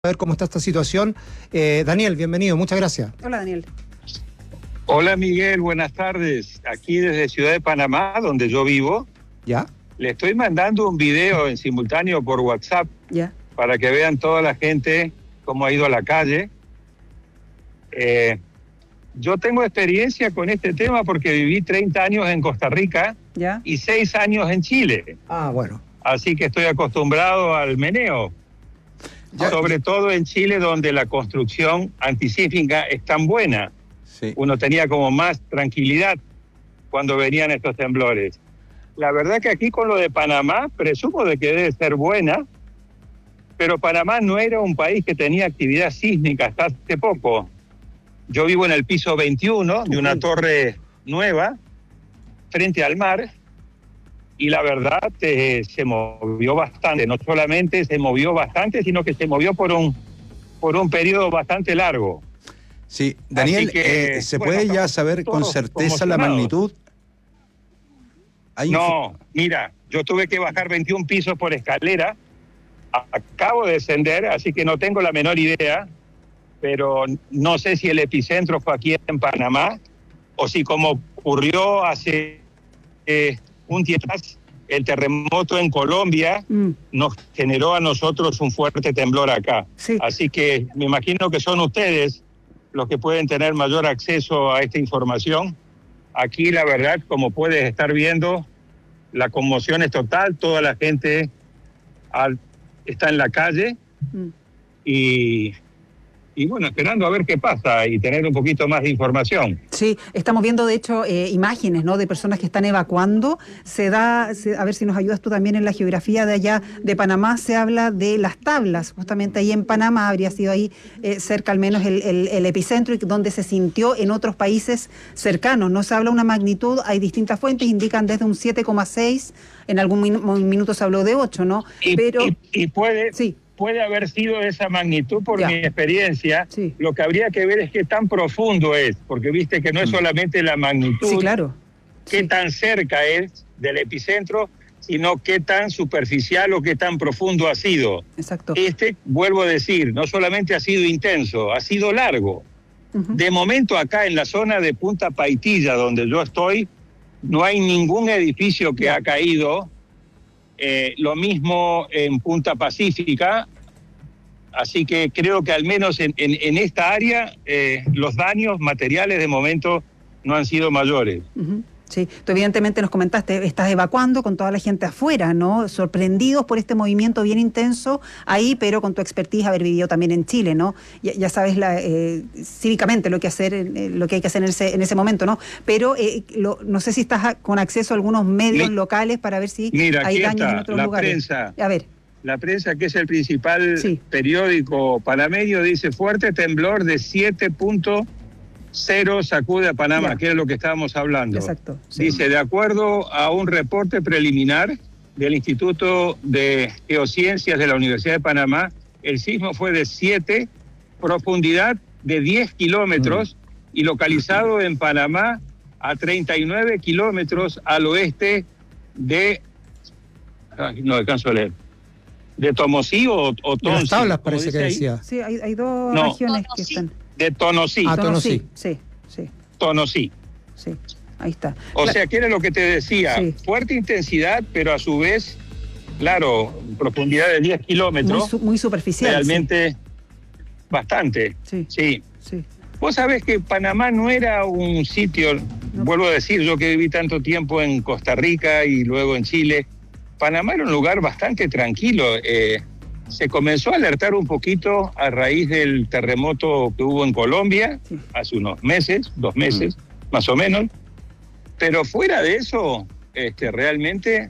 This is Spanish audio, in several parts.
A ver cómo está esta situación. Daniel, bienvenido, muchas gracias. Hola, Daniel. Hola, Miguel, buenas tardes. Aquí desde Ciudad de Panamá, donde yo vivo. ¿Ya? Le estoy mandando un video en simultáneo por WhatsApp. Ya. Para que vean toda la gente cómo ha ido a la calle. Yo tengo experiencia con este tema porque viví 30 años en Costa Rica. ¿Ya? Y 6 años en Chile. Ah, bueno. Así que estoy acostumbrado al meneo. Sobre todo en Chile, donde la construcción antisísmica es tan buena. Sí. Uno tenía como más tranquilidad cuando venían estos temblores. La verdad que aquí con lo de Panamá, presumo de que debe ser buena, pero Panamá no era un país que tenía actividad sísmica hasta hace poco. Yo vivo en el piso 21 de una torre nueva, frente al mar, y la verdad se movió bastante. No solamente se movió bastante, sino que se movió por un periodo bastante largo. Sí, Daniel, ¿se puede ya saber con certeza la magnitud? No, mira, yo tuve que bajar 21 pisos por escalera, acabo de descender, así que no tengo la menor idea, pero no sé si el epicentro fue aquí en Panamá, o si como ocurrió hace un tiempo, el terremoto en Colombia nos generó a nosotros un fuerte temblor acá. Sí. Así que me imagino que son ustedes los que pueden tener mayor acceso a esta información. Aquí, la verdad, como puedes estar viendo, la conmoción es total, toda la gente está en la calle y bueno, esperando a ver qué pasa y tener un poquito más de información. Sí, estamos viendo de hecho imágenes, ¿no?, de personas que están evacuando. A ver si nos ayudas tú también en la geografía de allá de Panamá, se habla de las tablas, justamente ahí en Panamá, habría sido ahí cerca al menos el epicentro, y donde se sintió en otros países cercanos. No se habla una magnitud, hay distintas fuentes, indican desde un 7,6, en algún minuto se habló de 8, ¿no? Puede haber sido de esa magnitud por mi experiencia. Sí. Lo que habría que ver es qué tan profundo es, porque viste que no es solamente la magnitud, sí, claro, qué tan cerca es del epicentro, sino qué tan superficial o qué tan profundo ha sido. Exacto. Vuelvo a decir, no solamente ha sido intenso, ha sido largo. De momento acá en la zona de Punta Paitilla, donde yo estoy, no hay ningún edificio que ha caído. Lo mismo en Punta Pacífica, así que creo que al menos en esta área los daños materiales de momento no han sido mayores. Sí, tú evidentemente nos comentaste, estás evacuando con toda la gente afuera, ¿no? Sorprendidos por este movimiento bien intenso ahí, pero con tu expertise haber vivido también en Chile, ¿no? Ya sabes cívicamente lo que hay que hacer en ese momento, ¿no? Pero no sé si estás con acceso a algunos medios locales para ver si hay daños en otros lugares. Prensa. A ver. La prensa, que es el principal periódico panameño, dice fuerte temblor de 7.0 sacude a Panamá, que es lo que estábamos hablando. Exacto. Sí. Dice, de acuerdo a un reporte preliminar del Instituto de Geociencias de la Universidad de Panamá, el sismo fue de 7, profundidad de 10 kilómetros y localizado en Panamá a 39 kilómetros al oeste de... no alcanzo a leer. ¿De Tomosí o Tonsi? Las tablas parece que decía. Sí, hay dos regiones que están... De Tonosí. Tonosí. Sí. Tonosí. Sí, ahí está. O sea, que era lo que te decía, fuerte intensidad, pero a su vez, claro, profundidad de 10 kilómetros. Muy superficial. Realmente bastante. Sí. Vos sabés que Panamá no era un sitio, vuelvo a decir, yo que viví tanto tiempo en Costa Rica y luego en Chile, Panamá era un lugar bastante tranquilo. Se comenzó a alertar un poquito a raíz del terremoto que hubo en Colombia hace unos meses, 2 meses, más o menos. Pero fuera de eso, realmente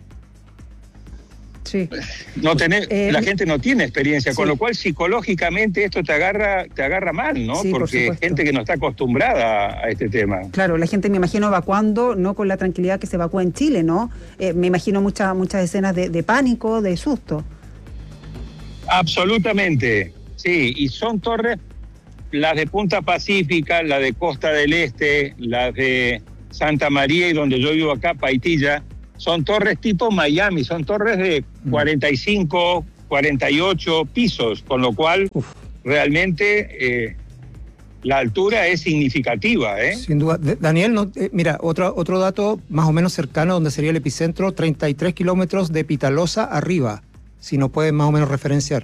la gente no tiene experiencia, con lo cual psicológicamente esto te agarra mal, ¿no? Porque hay gente que no está acostumbrada a este tema. Claro, la gente, me imagino, evacuando, no con la tranquilidad que se evacúa en Chile, ¿no? Me imagino muchas escenas de pánico, de susto. Absolutamente, sí, y son torres, las de Punta Pacífica, la de Costa del Este, las de Santa María y donde yo vivo acá, Paitilla, son torres tipo Miami, son torres de 45, 48 pisos, con lo cual realmente la altura es significativa. Sin duda. Daniel, mira, otro dato más o menos cercano donde sería el epicentro, 33 kilómetros de Pitalosa arriba, si nos pueden más o menos referenciar.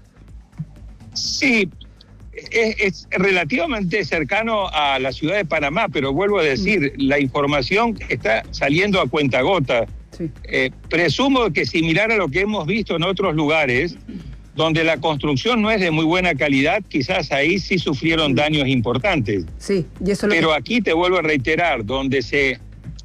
Sí, es relativamente cercano a la ciudad de Panamá, pero vuelvo a decir, la información está saliendo a cuentagotas. Sí. Presumo que similar a lo que hemos visto en otros lugares, donde la construcción no es de muy buena calidad, quizás ahí sí sufrieron daños importantes. Sí, y eso pero aquí te vuelvo a reiterar, donde se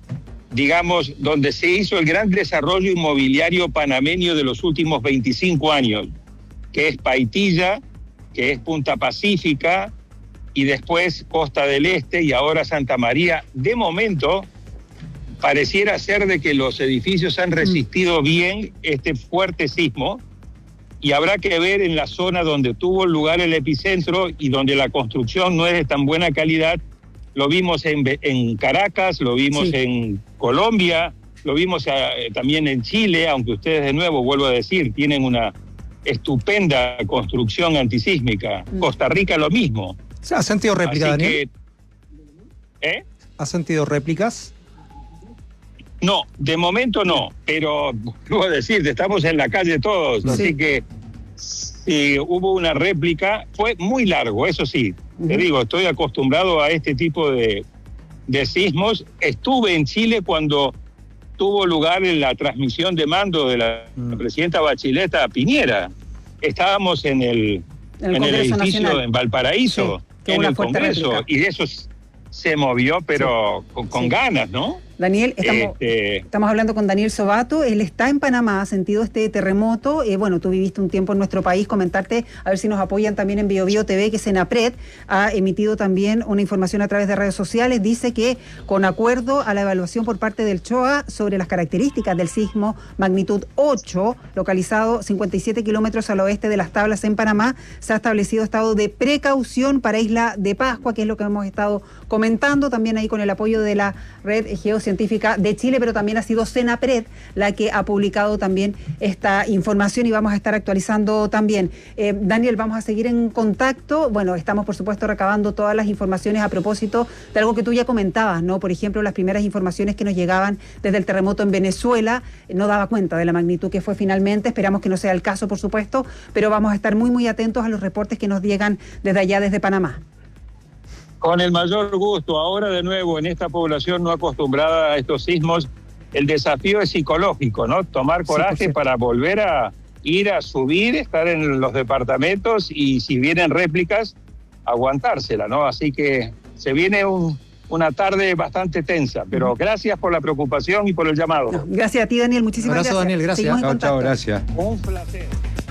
hizo el gran desarrollo inmobiliario panameño de los últimos 25 años, que es Paitilla, que es Punta Pacífica, y después Costa del Este, y ahora Santa María. De momento, pareciera ser de que los edificios han resistido bien este fuerte sismo, y habrá que ver en la zona donde tuvo lugar el epicentro y donde la construcción no es de tan buena calidad. Lo vimos en Caracas, lo vimos en Colombia, lo vimos también en Chile, aunque ustedes, de nuevo, vuelvo a decir, tienen una estupenda construcción antisísmica. Costa Rica lo mismo. ¿Has sentido réplica, Daniel? ¿Has sentido réplicas? No, de momento no, pero vuelvo a decirte, estamos en la calle todos, así que si hubo una réplica, fue muy largo, eso sí. Te digo, estoy acostumbrado a este tipo de sismos. Estuve en Chile cuando tuvo lugar en la transmisión de mando de la presidenta Bachelet a Piñera. Estábamos en el edificio Nacional en Valparaíso, en el Congreso, réplica. Y de eso se movió, pero con ganas, ¿no? Daniel, estamos hablando con Daniel Sobato. Él está en Panamá, ha sentido este terremoto. Bueno, tú viviste un tiempo en nuestro país. Comentarte, a ver si nos apoyan también en BioBio TV, que Senapred ha emitido también una información a través de redes sociales. Dice que, con acuerdo a la evaluación por parte del CHOA sobre las características del sismo magnitud 8, localizado 57 kilómetros al oeste de Las Tablas en Panamá, se ha establecido estado de precaución para Isla de Pascua, que es lo que hemos estado comentando, también ahí con el apoyo de la Red Geocientífica de Chile, pero también ha sido Senapred la que ha publicado también esta información, y vamos a estar actualizando también. Daniel, vamos a seguir en contacto. Bueno, estamos por supuesto recabando todas las informaciones a propósito de algo que tú ya comentabas, ¿no? Por ejemplo, las primeras informaciones que nos llegaban desde el terremoto en Venezuela no daba cuenta de la magnitud que fue finalmente. Esperamos que no sea el caso, por supuesto, pero vamos a estar muy, muy atentos a los reportes que nos llegan desde allá, desde Panamá. Con el mayor gusto. Ahora, de nuevo, en esta población no acostumbrada a estos sismos, el desafío es psicológico, ¿no? Tomar coraje para volver a ir a subir, estar en los departamentos, y si vienen réplicas, aguantársela, ¿no? Así que se viene una tarde bastante tensa, pero gracias por la preocupación y por el llamado. No, gracias a ti, Daniel. Muchísimas gracias. Daniel, gracias. Chao, gracias. Un placer.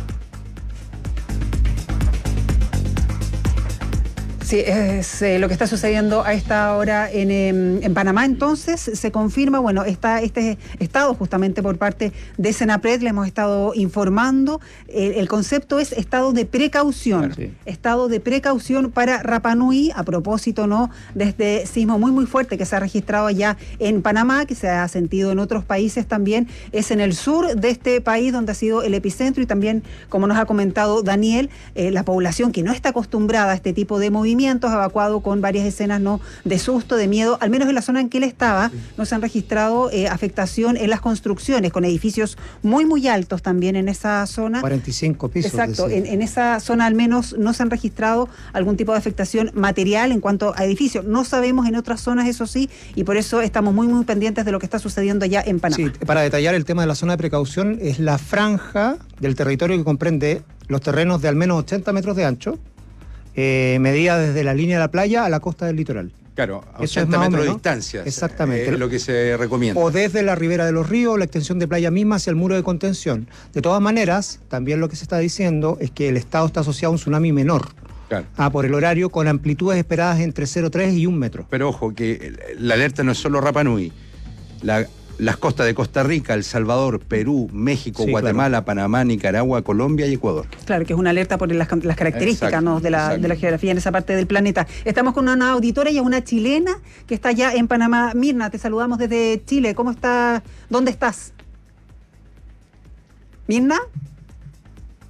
Sí, es lo que está sucediendo a esta hora en Panamá. Entonces se confirma, bueno, este estado justamente por parte de Senapred, le hemos estado informando. El concepto es estado de precaución. Claro, sí. Estado de precaución para Rapa Nui, a propósito, ¿no?, de este sismo muy, muy fuerte que se ha registrado allá en Panamá, que se ha sentido en otros países también. Es en el sur de este país donde ha sido el epicentro, y también, como nos ha comentado Daniel, la población que no está acostumbrada a este tipo de movimientos, evacuado con varias escenas, ¿no?, de susto, de miedo. Al menos en la zona en que él estaba, no se han registrado afectación en las construcciones, con edificios muy, muy altos también en esa zona. 45 pisos. Exacto, en esa zona al menos no se han registrado algún tipo de afectación material en cuanto a edificios. No sabemos en otras zonas, eso sí, y por eso estamos muy, muy pendientes de lo que está sucediendo allá en Panamá. Sí, para detallar el tema de la zona de precaución, es la franja del territorio que comprende los terrenos de al menos 80 metros de ancho, medida desde la línea de la playa a la costa del litoral. Claro, a 80 metros de distancia. Exactamente. Es lo que se recomienda. O desde la ribera de los ríos, la extensión de playa misma hacia el muro de contención. De todas maneras, también lo que se está diciendo es que el estado está asociado a un tsunami menor. Claro. Por el horario, con amplitudes esperadas entre 0,3 y 1 metro. Pero ojo, que la alerta no es solo Rapa Nui. Las costas de Costa Rica, El Salvador, Perú, México, sí, Guatemala, claro, Panamá, Nicaragua, Colombia y Ecuador. Claro, que es una alerta por las características, exacto, ¿no?, de la geografía en esa parte del planeta. Estamos con una auditora, ella es una chilena que está allá en Panamá. Mirna, te saludamos desde Chile. ¿Cómo está? ¿Dónde estás? ¿Mirna?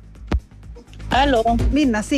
Aló. Mirna, sí.